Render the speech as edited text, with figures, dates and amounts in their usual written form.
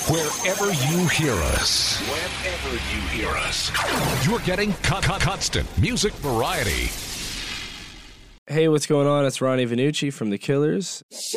Wherever you hear us. Whenever you hear us. You're getting constant music variety. Hey, what's going on? It's Ronnie Vanucci from The Killers.